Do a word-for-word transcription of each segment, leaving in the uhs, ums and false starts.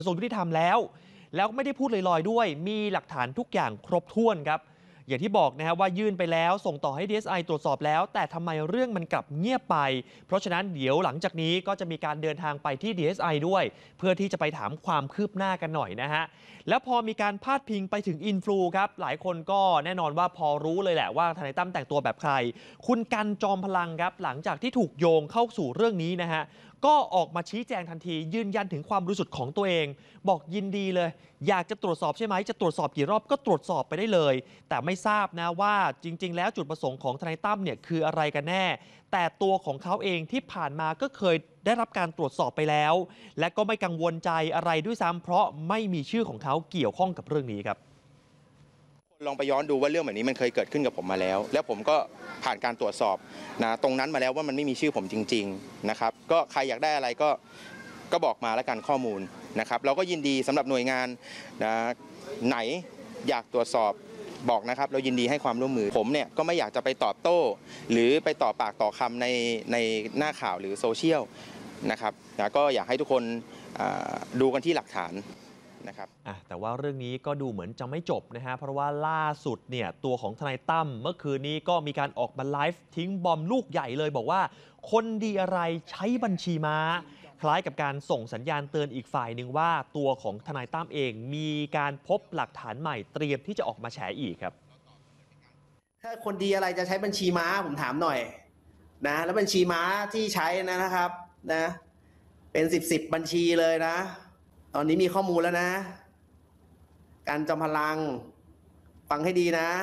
กระทรวงยุติธรรมแล้วแล้วไม่ได้พูดลอยๆด้วยมีหลักฐานทุกอย่างครบถ้วนครับอย่างที่บอกนะฮะว่ายื่นไปแล้วส่งต่อให้ ดี เอส ไอ ตรวจสอบแล้วแต่ทำไมเรื่องมันกลับเงียบไปเพราะฉะนั้นเดี๋ยวหลังจากนี้ก็จะมีการเดินทางไปที่ ดี เอส ไอ ด้วยเพื่อที่จะไปถามความคืบหน้ากันหน่อยนะฮะแล้วพอมีการพาดพิงไปถึงอินฟลูครับหลายคนก็แน่นอนว่าพอรู้เลยแหละว่าทนายตั้มแต่งตัวแบบใครคุณกันจอมพลังครับหลังจากที่ถูกโยงเข้าสู่เรื่องนี้นะฮะก็ออกมาชี้แจงทันทียืนยันถึงความบริสุทธิ์ของตัวเองบอกยินดีเลยอยากจะตรวจสอบใช่ไหมจะตรวจสอบกี่รอบก็ตรวจสอบไปได้เลยแต่ไม่ทราบนะว่าจริงๆแล้วจุดประสงค์ของทนายตั้มเนี่ยคืออะไรกันแน่แต่ตัวของเขาเองที่ผ่านมาก็เคยได้รับการตรวจสอบไปแล้วและก็ไม่กังวลใจอะไรด้วยซ้ำเพราะไม่มีชื่อของเขาเกี่ยวข้องกับเรื่องนี้ครับลองไปย้อนดูว่าเรื่องแบบนี้มันเคยเกิดขึ้นกับผมมาแล้วแล้วผมก็ผ่านการตรวจสอบนะตรงนั้นมาแล้วว่ามันไม่มีชื่อผมจริงๆนะครับก็ใครอยากได้อะไรก็ก็บอกมาแล้วกันข้อมูลนะครับเราก็ยินดีสำหรับหน่วยงานนะไหนอยากตรวจสอบบอกนะครับเรายินดีให้ความร่วมมือผมเนี่ยก็ไม่อยากจะไปตอบโต้ หรือไปต่อปากต่อคำในในหน้าข่าวหรือโซเชียลนะครับนะก็อยากให้ทุกคนดูกันที่หลักฐานนะครับแต่ว่าเรื่องนี้ก็ดูเหมือนจะไม่จบนะฮะเพราะว่าล่าสุดเนี่ยตัวของทนายตั้มเมื่อคืนนี้ก็มีการออกมาไลฟ์ทิ้งบอมลูกใหญ่เลยบอกว่าคนดีอะไรใช้บัญชีม้าคล้ายกับการส่งสัญญาณเตือนอีกฝ่ายหนึ่งว่าตัวของทนายตั้มเองมีการพบหลักฐานใหม่เตรียมที่จะออกมาแฉอีกครับถ้าคนดีอะไรจะใช้บัญชีม้าผมถามหน่อยนะแล้วบัญชีม้าที่ใช้นะครับนะเป็นสิบสิบบัญชีเลยนะตอนนี้มีข้อมูลแล้วนะการจอมพลังฟังให้ดีนะ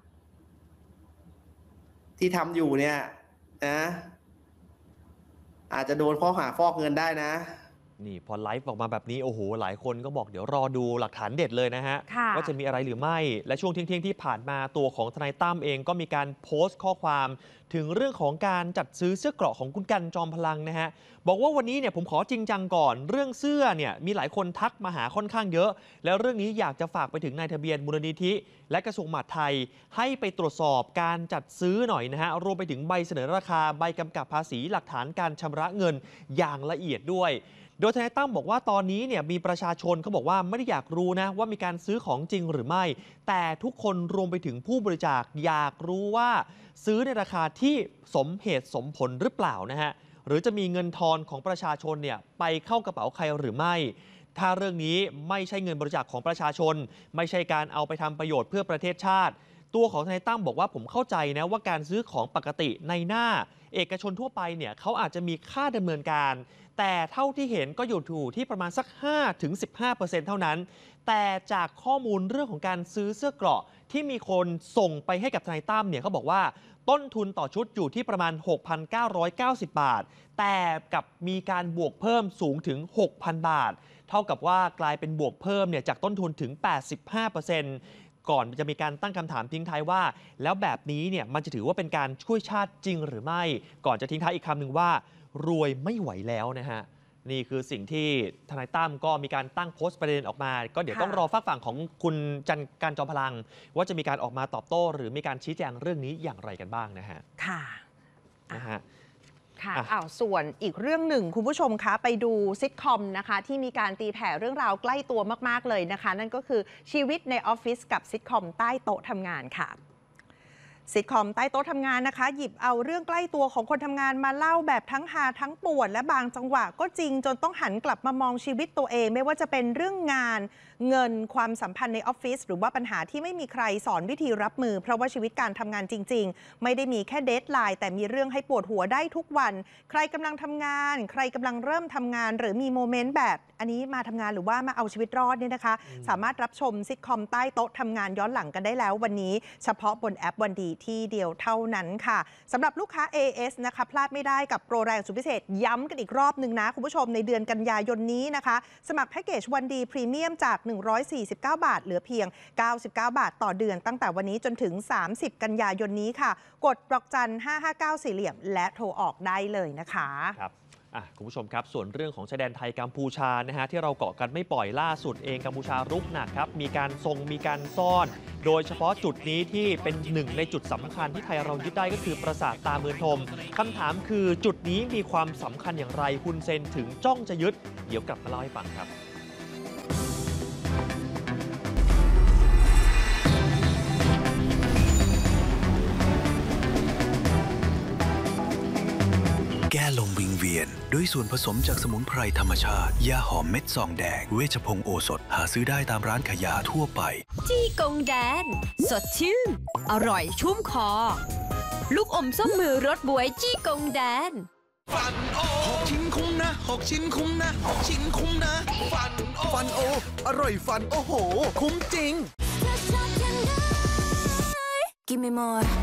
ที่ทำอยู่เนี่ยนะอาจจะโดนข้อหาฟอกเงินได้นะนี่พอไลฟ์ออกมาแบบนี้โอ้โหหลายคนก็บอกเดี๋ยวรอดูหลักฐานเด็ดเลยนะฮะว่าจะมีอะไรหรือไม่และช่วงเที่ยงๆที่ผ่านมาตัวของทนายตั้มเองก็มีการโพสต์ข้อความถึงเรื่องของการจัดซื้อเสื้อเกราะของคุณกันจอมพลังนะฮะบอกว่าวันนี้เนี่ยผมขอจริงจังก่อนเรื่องเสื้อเนี่ยมีหลายคนทักมาหาค่อนข้างเยอะแล้วเรื่องนี้อยากจะฝากไปถึงนายทะเบียนมูลนิธิและกระทรวงมหาดไทยให้ไปตรวจสอบการจัดซื้อหน่อยนะฮะรวมไปถึงใบเสนอราคาใบกำกับภาษีหลักฐานการชำระเงินอย่างละเอียดด้วยโดยทนายตั้มบอกว่าตอนนี้เนี่ยมีประชาชนเขาบอกว่าไม่ได้อยากรู้นะว่ามีการซื้อของจริงหรือไม่แต่ทุกคนรวมไปถึงผู้บริจาคอยากรู้ว่าซื้อในราคาที่สมเหตุสมผลหรือเปล่านะฮะหรือจะมีเงินทอนของประชาชนเนี่ยไปเข้ากระเป๋าใครหรือไม่ถ้าเรื่องนี้ไม่ใช่เงินบริจาคของประชาชนไม่ใช่การเอาไปทำประโยชน์เพื่อประเทศชาติตัวของทนายตั้มบอกว่าผมเข้าใจนะว่าการซื้อของปกติในหน้าเอกชนทั่วไปเนี่ยเขาอาจจะมีค่าดำเนินการแต่เท่าที่เห็นก็อยู่ถูที่ประมาณสัก ห้าถึงสิบห้าเปอร์เซ็นต์ เท่านั้นแต่จากข้อมูลเรื่องของการซื้อเสื้อเกราะที่มีคนส่งไปให้กับทนายตั้มเนี่ยเขาบอกว่าต้นทุนต่อชุดอยู่ที่ประมาณ หกพันเก้าร้อยเก้าสิบ บาทแต่กับมีการบวกเพิ่มสูงถึง หกพัน บาทเท่ากับว่ากลายเป็นบวกเพิ่มเนี่ยจากต้นทุนถึง แปดสิบห้าเปอร์เซ็นต์ ก่อนจะมีการตั้งคำถามทิ้งท้ายว่าแล้วแบบนี้เนี่ยมันจะถือว่าเป็นการช่วยชาติจริงหรือไม่ก่อนจะทิ้งท้ายอีกคำหนึ่งว่ารวยไม่ไหวแล้วนะฮะนี่คือสิ่งที่ทนายตั้มก็มีการตั้งโพสต์ประเด็นออกมาก็เดี๋ยวต้องรอฝากฝั่งของคุณจันการจอมพลังว่าจะมีการออกมาตอบโต้หรือมีการชี้แจงเรื่องนี้อย่างไรกันบ้างนะฮะค่ะนะฮะค่ะอ้าวส่วนอีกเรื่องหนึ่งคุณผู้ชมคะไปดูซิทคอมนะคะที่มีการตีแผ่เรื่องราวใกล้ตัวมากๆเลยนะคะนั่นก็คือชีวิตในออฟฟิศกับซิทคอมใต้โต๊ะทำงานค่ะซิทคอมใต้โต๊ะทำงานนะคะหยิบเอาเรื่องใกล้ตัวของคนทำงานมาเล่าแบบทั้งฮาทั้งปวดและบางจังหวะก็จริงจนต้องหันกลับมามองชีวิตตัวเองไม่ว่าจะเป็นเรื่องงานเงินความสัมพันธ์ในออฟฟิศหรือว่าปัญหาที่ไม่มีใครสอนวิธีรับมือเพราะว่าชีวิตการทำงานจริงๆไม่ได้มีแค่เดดไลน์แต่มีเรื่องให้ปวดหัวได้ทุกวันใครกำลังทำงานใครกำลังเริ่มทำงานหรือมีโมเมนต์แบบอันนี้มาทำงานหรือว่ามาเอาชีวิตรอดเนี่ยนะคะสามารถรับชมซิทคอมใต้โต๊ะทำงานย้อนหลังกันได้แล้ววันนี้เฉพาะบนแอปวันดีที่เดียวเท่านั้นค่ะสำหรับลูกค้า เอ เอส นะคะพลาดไม่ได้กับโปรแรงสุดพิเศษย้ำกันอีกรอบหนึ่งนะคุณผู้ชมในเดือนกันยายนนี้นะคะสมัครแพ็กเกจวันดีพรีเมียมจากหนึ่งร้อยสี่สิบเก้าบาทเหลือเพียงเก้าสิบเก้าบาทต่อเดือนตั้งแต่วันนี้จนถึงสามสิบกันยายนนี้ค่ะกดดอกจันห้าห้าเก้าสี่เหลี่ยมและโทรออกได้เลยนะคะครับคุณผู้ชมครับส่วนเรื่องของชายแดนไทยกัมพูชานะฮะที่เราเกาะกันไม่ปล่อยล่าสุดเองกัมพูชารุกหนักครับมีการทรงมีการซ่อนโดยเฉพาะจุดนี้ที่เป็นหนึ่งในจุดสำคัญที่ไทยเรายึดได้ก็คือปราสาทตาเมืองทมคำถามคือจุดนี้มีความสำคัญอย่างไรฮุนเซนถึงจ้องจะยึดเดี๋ยวกลับมาเล่าให้ฟังครับแก้ลมวิงเวียนด้วยส่วนผสมจากสมุนไพรธรรมชาติยาหอมเม็ดซองแดงเวชพงศ์โอสถหาซื้อได้ตามร้านขายยาทั่วไปจี้กงแดนสดชื่นอร่อยชุ่มคอลูกอมส้มมือรสบวยจี้กงแดนฟันโอหกชิ้นคุ้มนะหกชิ้นคุ้มนะหกชิ้นคุ้มนะฟันโอฟันโออร่อยฟันโอ้โหคุ้มจริง Give me more